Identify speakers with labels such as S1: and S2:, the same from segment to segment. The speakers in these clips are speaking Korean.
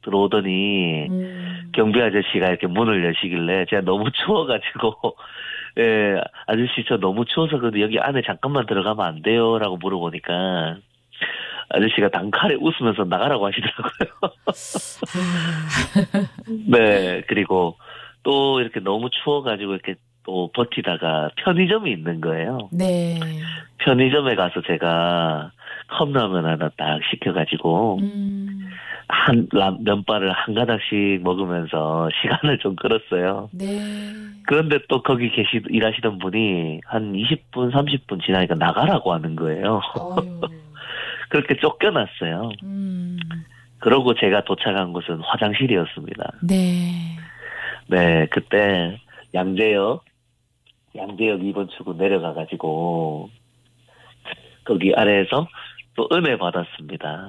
S1: 들어오더니 경비 아저씨가 이렇게 문을 여시길래 제가 너무 추워가지고 예, 아저씨 저 너무 추워서 근데 여기 안에 잠깐만 들어가면 안 돼요라고 물어보니까 아저씨가 단칼에 웃으면서 나가라고 하시더라고요. 네, 그리고 또 이렇게 너무 추워가지고 이렇게 또 버티다가 편의점이 있는 거예요.
S2: 네.
S1: 편의점에 가서 제가 컵라면 하나 딱 시켜가지고 면발을 한 가닥씩 먹으면서 시간을 좀 끌었어요.
S2: 네.
S1: 그런데 또 거기 일하시던 분이 한 20분, 30분 지나니까 나가라고 하는 거예요.
S2: 어휴.
S1: 그렇게 쫓겨났어요. 그러고 제가 도착한 곳은 화장실이었습니다.
S2: 네.
S1: 네, 그때 양재역 2번 출구 내려가가지고 거기 아래에서 또 은혜 받았습니다.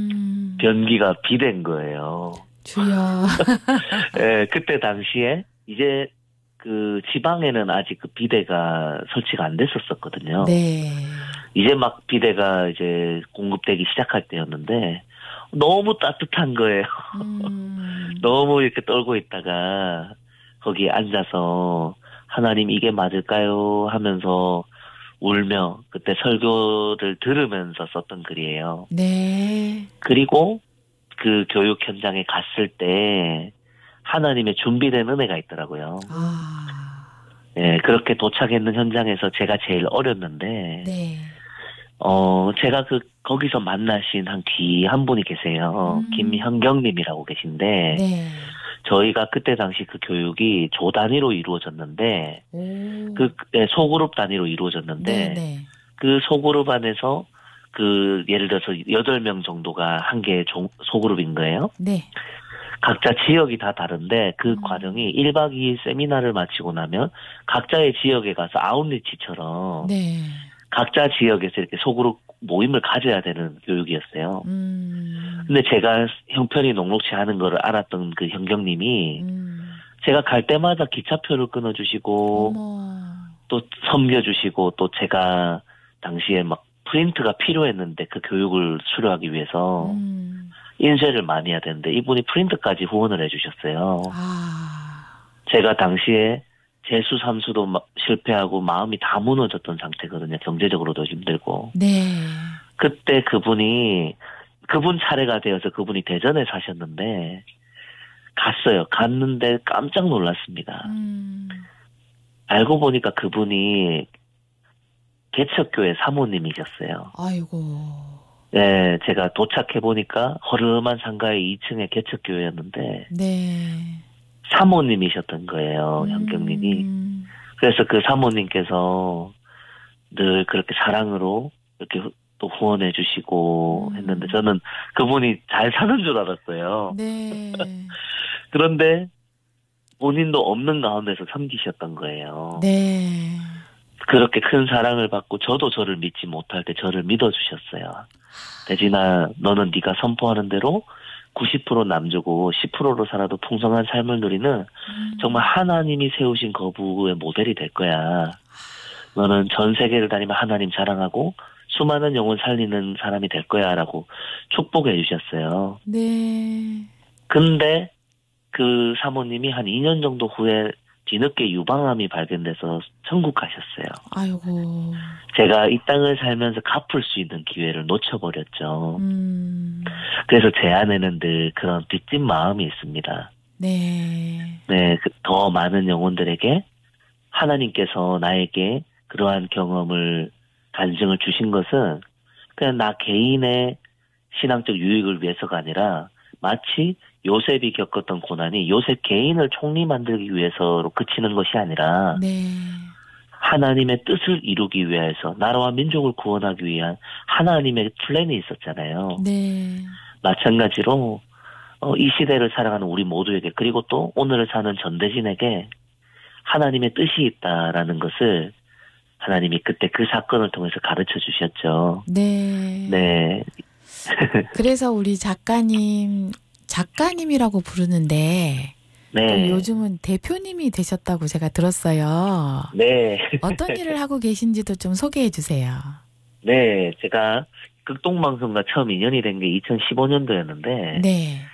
S1: 변기가 비대인 거예요.
S2: 주여.
S1: 네, 그때 당시에 이제 그 지방에는 아직 그 비대가 설치가 안 됐었거든요.
S2: 네.
S1: 이제 막 비대가 이제 공급되기 시작할 때였는데 너무 따뜻한 거예요. 너무 이렇게 떨고 있다가 거기 앉아서 하나님 이게 맞을까요? 하면서 울며 그때 설교를 들으면서 썼던 글이에요.
S2: 네.
S1: 그리고 그 교육 현장에 갔을 때 하나님의 준비된 은혜가 있더라고요. 네, 그렇게 도착했는 현장에서 제가 제일 어렸는데,
S2: 네.
S1: 제가 거기서 만나신 한 귀한 분이 계세요. 김현경님이라고 계신데,
S2: 네.
S1: 저희가 그때 당시 그 교육이 조 단위로 이루어졌는데, 네, 소그룹 단위로 이루어졌는데,
S2: 네.
S1: 그 소그룹 안에서 예를 들어서 8명 정도가 한 개의 소그룹인 거예요.
S2: 네.
S1: 각자 지역이 다 다른데 그 과정이 1박 2일 세미나를 마치고 나면 각자의 지역에 가서 아웃리치처럼
S2: 네.
S1: 각자 지역에서 이렇게 소그룹 모임을 가져야 되는 교육이었어요. 근데 제가 형편이 녹록치 않은 거를 알았던 그 현경님이 제가 갈 때마다 기차표를 끊어주시고 또 섬겨주시고 또 제가 당시에 막 프린트가 필요했는데 그 교육을 수료하기 위해서 인쇄를 많이 해야 되는데 이분이 프린트까지 후원을 해주셨어요. 제가 당시에 재수, 삼수도 실패하고 마음이 다 무너졌던 상태거든요. 경제적으로도 힘들고.
S2: 네.
S1: 그때 그분 차례가 되어서 그분이 대전에 사셨는데 갔어요. 갔는데 깜짝 놀랐습니다. 알고 보니까 그분이 개척교회 사모님이셨어요.
S2: 아이고.
S1: 네, 제가 도착해보니까 허름한 상가의 2층에 개척교회였는데,
S2: 네.
S1: 사모님이셨던 거예요, 현경님이. 그래서 그 사모님께서 늘 그렇게 사랑으로 이렇게 또 후원해주시고 했는데, 저는 그분이 잘 사는 줄 알았어요.
S2: 네.
S1: 그런데 본인도 없는 가운데서 섬기셨던 거예요.
S2: 네.
S1: 그렇게 큰 사랑을 받고 저도 저를 믿지 못할 때 저를 믿어주셨어요. 대진아, 너는 네가 선포하는 대로 90% 남주고 10%로 살아도 풍성한 삶을 누리는 정말 하나님이 세우신 거부의 모델이 될 거야. 너는 전 세계를 다니며 하나님 자랑하고 수많은 영혼 살리는 사람이 될 거야 라고 축복해 주셨어요.
S2: 네.
S1: 근데 그 사모님이 한 2년 정도 후에 뒤늦게 유방암이 발견돼서 천국 가셨어요.
S2: 아이고.
S1: 제가 이 땅을 살면서 갚을 수 있는 기회를 놓쳐버렸죠. 그래서 제 안에는 늘 그런 빚진 마음이 있습니다.
S2: 네.
S1: 네, 더 많은 영혼들에게 하나님께서 나에게 그러한 경험을, 간증을 주신 것은 그냥 나 개인의 신앙적 유익을 위해서가 아니라 마치 요셉이 겪었던 고난이 요셉 개인을 총리 만들기 위해서로 그치는 것이 아니라
S2: 네.
S1: 하나님의 뜻을 이루기 위해서 나라와 민족을 구원하기 위한 하나님의 플랜이 있었잖아요.
S2: 네.
S1: 마찬가지로 이 시대를 살아가는 우리 모두에게 그리고 또 오늘을 사는 전대진에게 하나님의 뜻이 있다라는 것을 하나님이 그때 그 사건을 통해서 가르쳐 주셨죠.
S2: 네.
S1: 네.
S2: 그래서 우리 작가님이라고 부르는데
S1: 네.
S2: 또 요즘은 대표님이 되셨다고 제가 들었어요.
S1: 네.
S2: 어떤 일을 하고 계신지도 좀 소개해 주세요.
S1: 네. 제가 극동방송과 처음 인연이 된 게 2015년도였는데
S2: 네.